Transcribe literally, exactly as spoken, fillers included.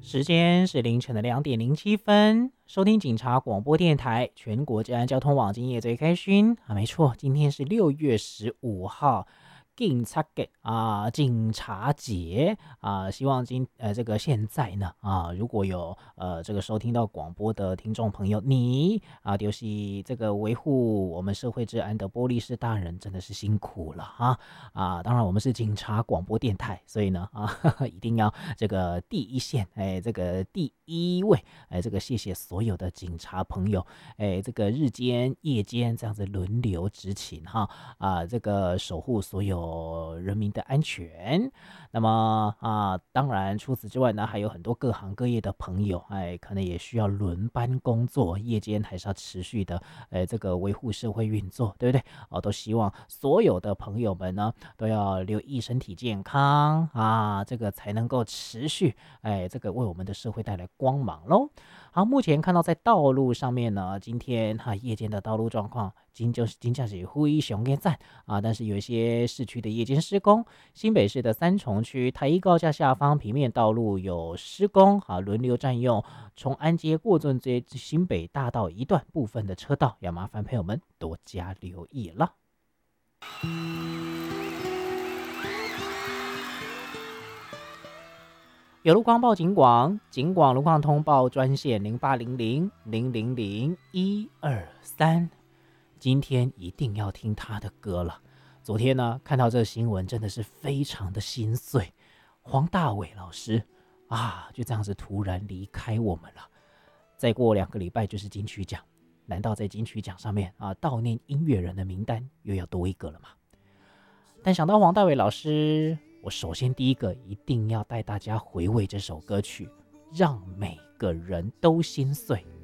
时间是凌晨的两点零七分，收听警察广播电台全国治安交通网，今夜最开心啊！没错，今天是六月十五号，警察节啊，警察节啊！希望今呃这个现在呢啊，如果有呃这个收听到广播的听众朋友，你啊就是这个维护我们社会治安的玻璃士大人，真的是辛苦了哈啊！当然我们是警察广播电台，所以呢啊呵呵一定要这个第一线，哎，这个第一位，哎，这个谢谢所有的警察朋友，哎，这个日间夜间这样子轮流执勤哈啊，这个守护所有人民的安全。那么啊，当然除此之外呢，还有很多各行各业的朋友，哎，可能也需要轮班工作，夜间还是要持续的，哎，这个维护社会运作，对不对？哦，都希望所有的朋友们呢，都要留意身体健康啊，这个才能够持续，哎，这个为我们的社会带来光芒喽。好，目前看到在道路上面呢，今天哈、啊、夜间的道路状况，今就是今天是非常的赞啊，但是有一些市区的夜间施工，新北市的三重区台一高架下方平面道路有施工啊，轮流占用崇安街、过圳街、新北大道一段部分的车道，要麻烦朋友们多加留意了。有路况报警广，警广路况通报专线零八零零零零零一二三。今天一定要听他的歌了。昨天呢，看到这个新闻，真的是非常的心碎。黄大炜老师啊，就这样子突然离开我们了。再过两个礼拜就是金曲奖，难道在金曲奖上面啊，悼念音乐人的名单又要多一个了吗？但想到黄大炜老师，我首先第一个一定要带大家回味这首歌曲，让每个人都心碎。